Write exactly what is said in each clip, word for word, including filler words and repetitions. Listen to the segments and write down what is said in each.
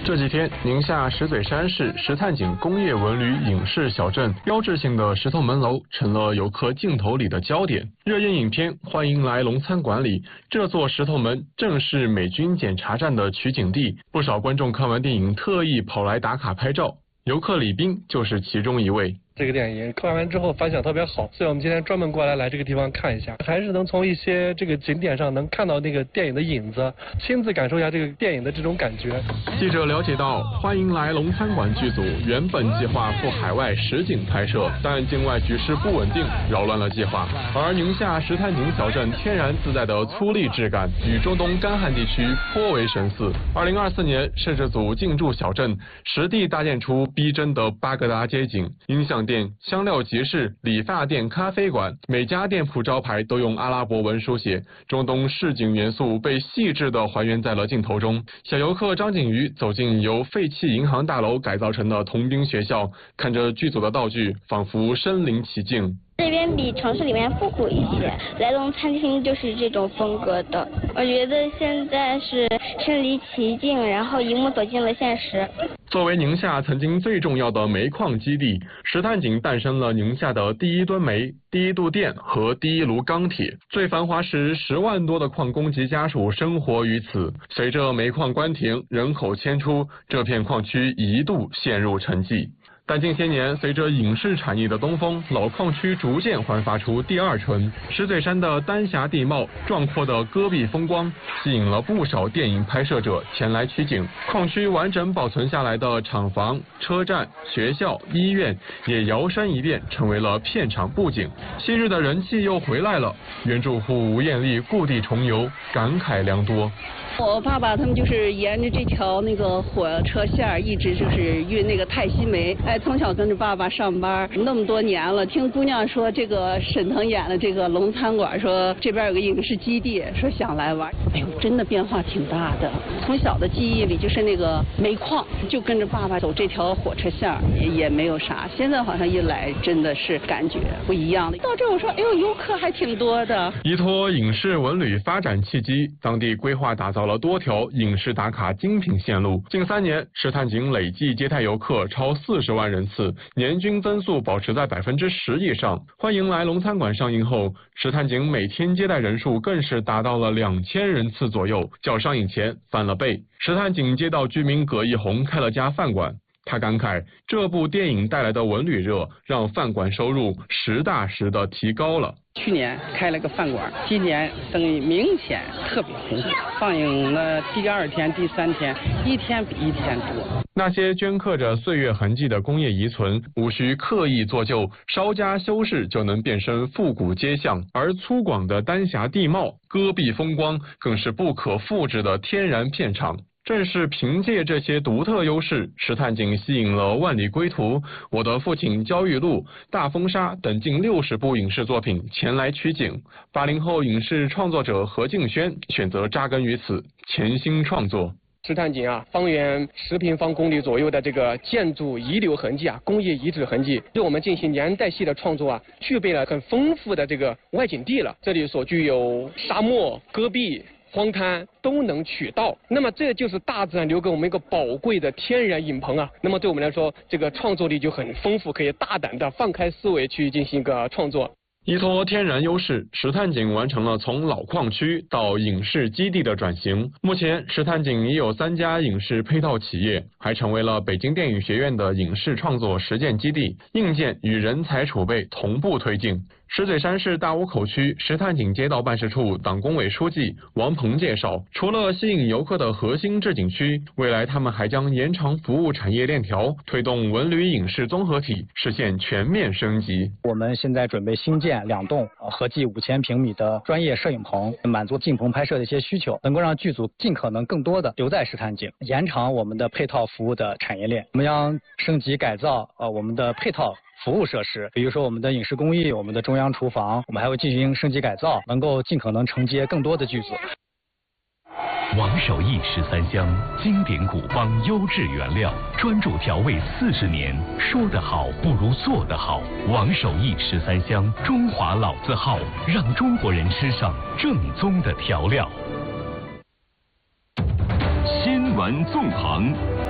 这几天，宁夏石嘴山市石炭井工业文旅影视小镇标志性的石头门楼成了游客镜头里的焦点。热映影片《欢迎来龙餐馆》里，这座石头门正是美军检查站的取景地，不少观众看完电影特意跑来打卡拍照，游客李斌就是其中一位。 这个电影看完之后反响特别好，所以我们今天专门过来来这个地方看一下，还是能从一些这个景点上能看到那个电影的影子，亲自感受一下这个电影的这种感觉。 记者了解到，欢迎来龙餐馆剧组原本计划赴海外实景拍摄，但境外局势不稳定，扰乱了计划。而宁夏石炭井小镇天然自带的粗砺质感，与中东干旱地区颇为神似。二零二四年，摄制组进驻小镇，实地搭建出逼真的巴格达街景，音响店、香料集市、理发店、咖啡馆，每家店铺招牌都用阿拉伯文书写，中东市井元素被细致地还原在了镜头中。小游客张景瑜走进由废弃银行大楼改造成的童兵学校，看着剧组的道具，仿佛身临其境。 这边比城市里面复古一些，来龙餐厅就是这种风格的。我觉得现在是身临其境，然后一幕走进了现实。 作为宁夏曾经最重要的煤矿基地，石炭井诞生了宁夏的第一吨煤、第一度电和第一炉钢铁。最繁华时，十万多的矿工及家属生活于此。随着煤矿关停，人口迁出，这片矿区一度陷入沉寂。但近些年，随着影视产业的东风，老矿区逐渐焕发出第二春。石嘴山的丹霞地貌、壮阔的戈壁风光，吸引了不少电影拍摄者前来取景。矿区完整保存下来的厂房、车站、学校、医院，也摇身一变成为了片场布景。昔日的人气又回来了，原住户吴艳丽故地重游，感慨良多。 我爸爸他们就是沿着这条那个火车线一直就是运那个泰西煤，哎，从小跟着爸爸上班那么多年了，听姑娘说这个沈腾演的这个龙餐馆，说这边有个影视基地，说想来玩，哎呦，真的变化挺大的。从小的记忆里就是那个煤矿，就跟着爸爸走这条火车线也也没有啥，现在好像一来真的是感觉不一样的。到这我说，哎呦，游客还挺多的。 依托影视文旅发展契机，当地规划打造了多条影视打卡精品线路。近三年，石炭井累计接待游客超四十万人次，年均增速保持在百分之十以上。欢迎来龙餐馆上映后，石炭井每天接待人数更是达到了两千人次左右，较上映前翻了倍。石炭井街道居民葛一红开了家饭馆，他感慨这部电影带来的文旅热，让饭馆收入实打实的提高了。 去年开了个饭馆，今年生意明显特别红火。放映了第二天、第三天，一天比一天多。 那些镌刻着岁月痕迹的工业遗存，无需刻意做旧，稍加修饰就能变身复古街巷。而粗犷的丹霞地貌、戈壁风光，更是不可复制的天然片场。正是凭借这些独特优势，石炭井吸引了《万里归途》、我的父亲焦裕禄、大风沙等近六十部影视作品前来取景。八零后影视创作者何敬轩选择扎根于此，潜心创作。 石炭井啊，方圆十平方公里左右的这个建筑遗留痕迹啊，工业遗址痕迹，对我们进行年代系的创作啊，具备了很丰富的这个外景地了。这里所具有沙漠、戈壁、荒滩都能取到，那么这就是大自然留给我们一个宝贵的天然影棚啊。那么对我们来说，这个创作力就很丰富，可以大胆的放开思维去进行一个创作。 依托天然优势，石炭井完成了从老矿区到影视基地的转型。目前，石炭井已有三家影视配套企业，还成为了北京电影学院的影视创作实践基地，硬件与人才储备同步推进。石嘴山市大坞口区石炭井街道办事处党工委书记王鹏介绍，除了吸引游客的核心置景区，未来他们还将延长服务产业链条，推动文旅影视综合体实现全面升级。 我们现在准备新建两栋合计五千平米的专业摄影棚，满足镜棚拍摄的一些需求，能够让剧组尽可能更多的留在石炭井，延长我们的配套服务的产业链。我们将升级改造呃我们的配套服务设施，比如说我们的影视工艺、我们的中央厨房，我们还会进行升级改造，能够尽可能承接更多的剧组。 王守义十三香，经典古方优质原料，专注调味四十年，说得好不如做得好。王守义十三香，中华老字号，让中国人吃上正宗的调料。新闻纵横。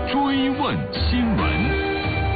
追问新闻。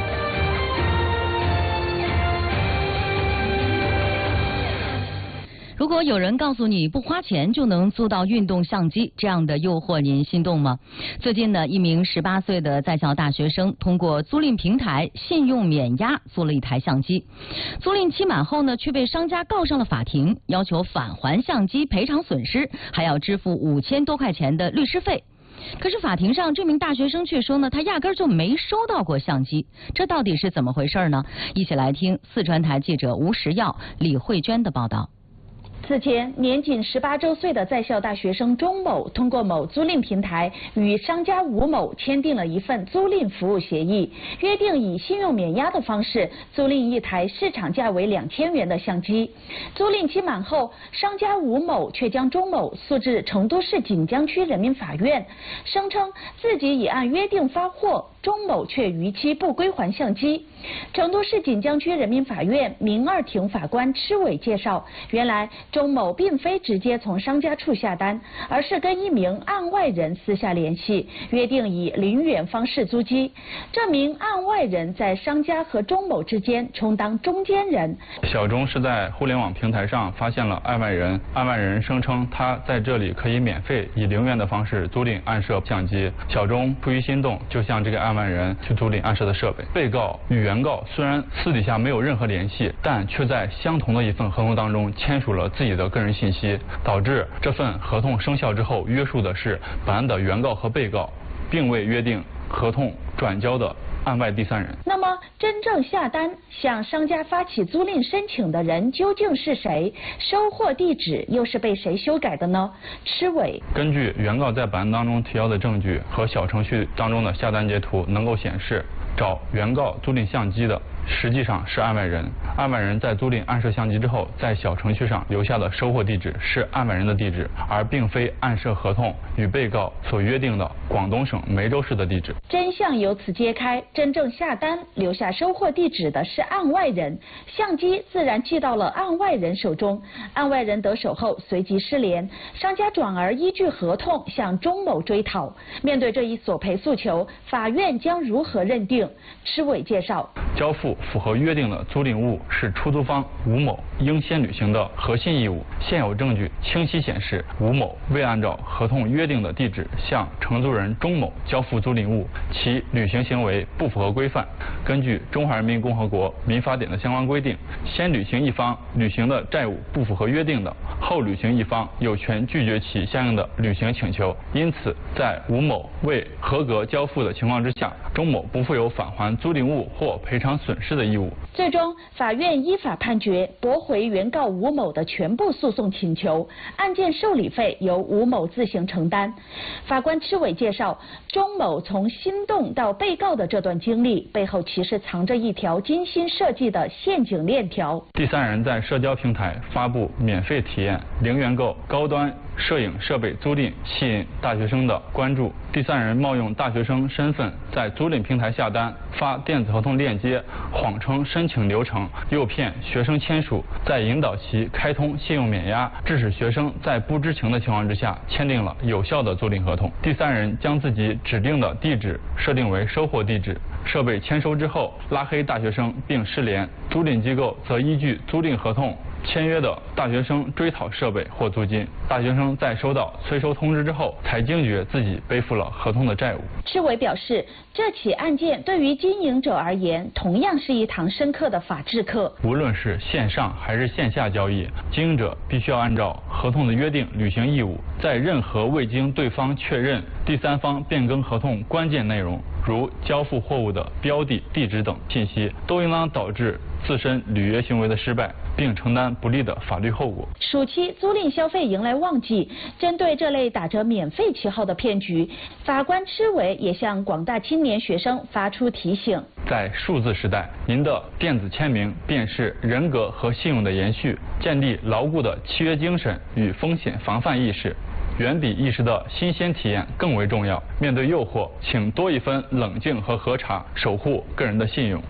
如果有人告诉你不花钱就能租到运动相机，这样的诱惑您心动吗？最近呢，一名十八岁的在校大学生通过租赁平台信用免押租了一台相机，租赁期满后呢，却被商家告上了法庭，要求返还相机赔偿损失，还要支付五千多块钱的律师费。可是法庭上，这名大学生却说呢，他压根儿就没收到过相机，这到底是怎么回事呢？一起来听四川台记者吴石耀、李慧娟的报道。 此前，年仅十八周岁的在校大学生钟某通过某租赁平台与商家吴某签订了一份租赁服务协议，约定以信用免押的方式租赁一台市场价为两千元的相机。租赁期满后，商家吴某却将钟某诉至成都市锦江区人民法院，声称自己已按约定发货，钟某却逾期不归还相机。成都市锦江区人民法院民二庭法官施伟介绍，原来钟某并非直接从商家处下单，而是跟一名案外人私下联系，约定以零元方式租机。这名案外人在商家和钟某之间充当中间人。 小钟是在互联网平台上发现了案外人，案外人声称他在这里可以免费以零元的方式租赁案摄相机。小钟出于心动，就向这个案外人去租赁案摄的设备。被告与原告虽然私底下没有任何联系，但却在相同的一份合同当中签署了自己的个人信息，导致这份合同生效之后约束的是本案的原告和被告，并未约定合同转交的案外第三人。 那么，真正下单向商家发起租赁申请的人究竟是谁？收货地址又是被谁修改的呢？施伟根据原告在本案当中提交的证据和小程序当中的下单截图，能够显示找原告租赁相机的实际上是案外人，案外人在租赁案摄相机之后，在小程序上留下的收货地址是案外人的地址，而并非案摄合同与被告所约定的广东省梅州市的地址。 真相由此揭开，真正下单留下收货地址的是案外人，相机自然寄到了案外人手中。案外人得手后随即失联，商家转而依据合同向钟某追讨。面对这一索赔诉求，法院将如何认定？施伟介绍， 交付符合约定的租赁物是出租方吴某应先履行的核心义务。现有证据清晰显示，吴某未按照合同约定的地址向承租人钟某交付租赁物，其履行行为不符合规范。根据中华人民共和国民法典的相关规定，先履行一方履行的债务不符合约定的，后履行一方有权拒绝其相应的履行请求。因此，在吴某未合格交付的情况之下，钟某不负有返还租赁物或赔偿损失的义务。 最终，法院依法判决驳回原告吴某的全部诉讼请求，案件受理费由吴某自行承担。法官施伟介绍，钟某从心动到被告的这段经历背后，其实藏着一条精心设计的陷阱链条。 第三人在社交平台发布免费体验零元购高端摄影设备租赁，吸引大学生的关注。第三人冒用大学生身份在租赁平台下单，发电子合同链接，谎称申请流程，诱骗学生签署，再引导其开通信用免押，致使学生在不知情的情况之下签订了有效的租赁合同。第三人将自己指定的地址设定为收货地址，设备签收之后拉黑大学生并失联，租赁机构则依据租赁合同签约的大学生追讨设备或租金。大学生在收到催收通知之后，才惊觉自己背负了合同的债务。 施伟表示，这起案件对于经营者而言，同样是一堂深刻的法治课。 无论是线上还是线下交易，经营者必须要按照合同的约定履行义务，在任何未经对方确认、第三方变更合同关键内容，如交付货物的标的、地址等信息，都应当导致自身履约行为的失败，并承担不利的法律后果。 暑期租赁消费迎来旺季，针对这类打着免费旗号的骗局，法官施伟也向广大青年学生发出提醒： 在数字时代，您的电子签名便是人格和信用的延续，建立牢固的契约精神与风险防范意识，远比一时的新鲜体验更为重要。面对诱惑，请多一分冷静和核查，守护个人的信用。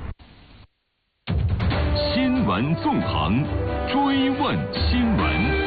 新闻纵横，追问新闻。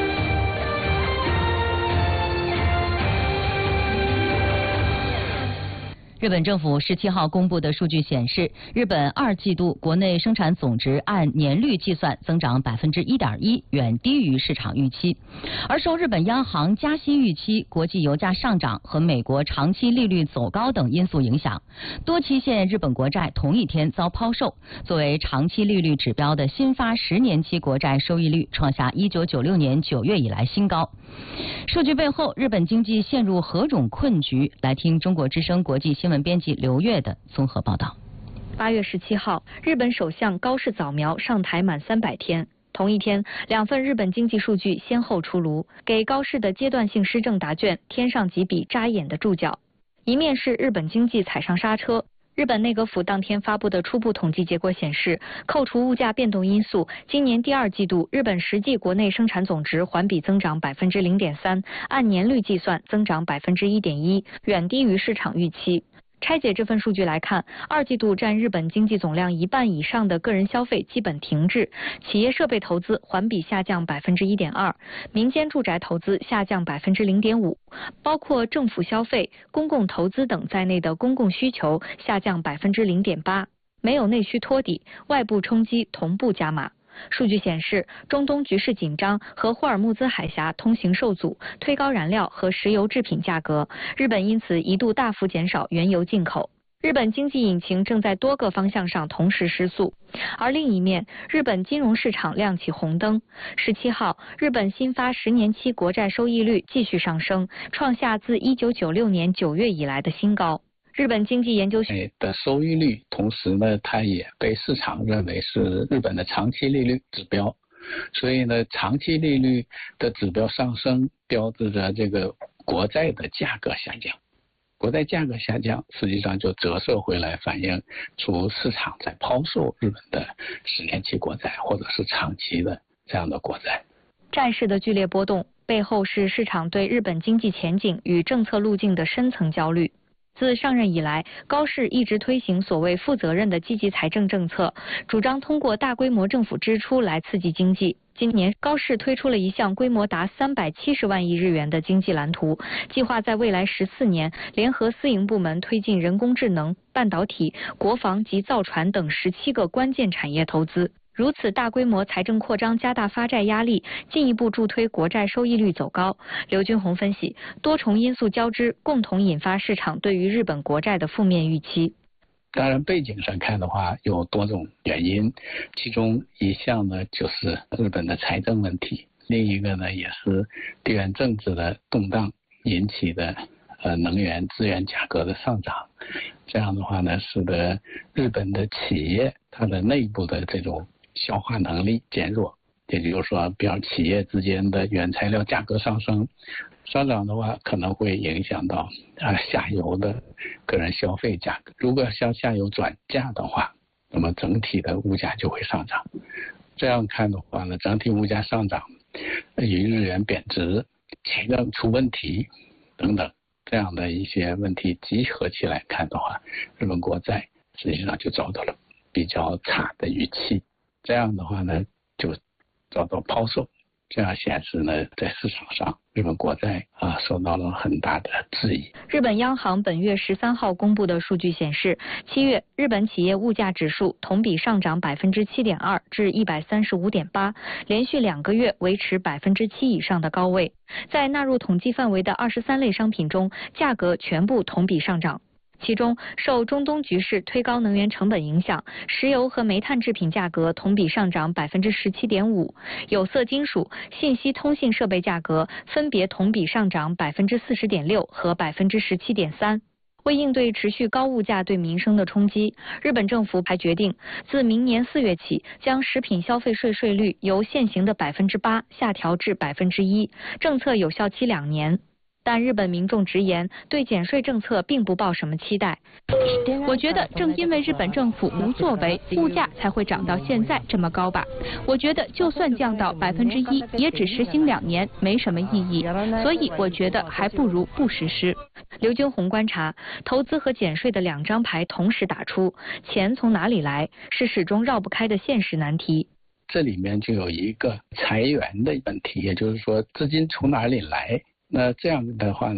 日本政府十七号公布的数据显示，日本二季度国内生产总值按年率计算增长百分之一点一，远低于市场预期。而受日本央行加息预期、国际油价上涨和美国长期利率走高等因素影响，多期限日本国债同一天遭抛售。作为长期利率指标的新发十年期国债收益率创下一九九六年九月以来新高。数据背后，日本经济陷入何种困局？来听中国之声国际新闻编辑刘月的综合报道。 八月十七号，日本首相高市早苗上台满三百天。同一天，两份日本经济数据先后出炉，给高市的阶段性施政答卷添上几笔扎眼的注脚。一面是日本经济踩上刹车。日本内阁府当天发布的初步统计结果显示，扣除物价变动因素，今年第二季度日本实际国内生产总值环比增长百分之零点三，按年率计算增长百分之一点一，远低于市场预期。拆解这份数据来看，二季度占日本经济总量一半以上的个人消费基本停滞，企业设备投资环比下降百分之一点二，民间住宅投资下降百分之零点五，包括政府消费、公共投资等在内的公共需求下降百分之零点八，没有内需托底，外部冲击同步加码。数据显示，中东局势紧张和霍尔木兹海峡通行受阻，推高燃料和石油制品价格，日本因此一度大幅减少原油进口。日本经济引擎正在多个方向上同时失速，而另一面，日本金融市场亮起红灯。十七号，日本新发十年期国债收益率继续上升，创下自一九九六年九月以来的新高。日本经济研究所的收益率，同时呢，它也被市场认为是日本的长期利率指标，所以呢，长期利率的指标上升，标志着这个国债的价格下降。国债价格下降，实际上就折射回来，反映出市场在抛售日本的十年期国债或者是长期的这样的国债。 债市的剧烈波动背后是市场对日本经济前景与政策路径的深层焦虑。自上任以来，高市一直推行所谓负责任的积极财政政策，主张通过大规模政府支出来刺激经济。今年，高市推出了一项规模达三百七十万亿日元的经济蓝图，计划在未来十四年联合私营部门推进人工智能、半导体、国防及造船等十七个关键产业投资。如此大规模财政扩张加大发债压力，进一步助推国债收益率走高。刘军红分析，多重因素交织，共同引发市场对于日本国债的负面预期。 当然，背景上看的话，有多种原因，其中一项呢就是日本的财政问题，另一个呢也是地缘政治的动荡引起的呃能源资源价格的上涨。这样的话呢，使得日本的企业它的内部的这种消化能力减弱，也就是说，比如企业之间的原材料价格上升，上涨的话可能会影响到啊下游的个人消费价格。如果向下游转嫁的话，那么整体的物价就会上涨。这样看的话呢，整体物价上涨与日元贬值、财政出问题等等这样的一些问题集合起来看的话，日本国债实际上就遭到了比较差的预期。这样的话呢，就遭到抛售，这样显示呢，在市场上日本国债啊受到了很大的质疑。 日本央行本月十三号公布的数据显示，七月日本企业物价指数同比上涨百分之七点二至一百三十五点八，连续两个月维持百分之七以上的高位。在纳入统计范围的二十三类商品中，价格全部同比上涨。其中，受中东局势推高能源成本影响，石油和煤炭制品价格同比上涨百分之十七点五，有色金属、信息通信设备价格分别同比上涨百分之四十点六和百分之十七点三。为应对持续高物价对民生的冲击，日本政府还决定自明年四月起，将食品消费税税率由现行的百分之八下调至百分之一，政策有效期两年。但日本民众直言，对减税政策并不抱什么期待。 我觉得正因为日本政府无作为，物价才会涨到现在这么高吧。我觉得就算降到百分之一，也只实行两年，没什么意义。所以我觉得还不如不实施。 刘军红观察，投资和减税的两张牌同时打出，钱从哪里来，是始终绕不开的现实难题。 这里面就有一个裁员的问题，也就是说资金从哪里来。那这样的话呢，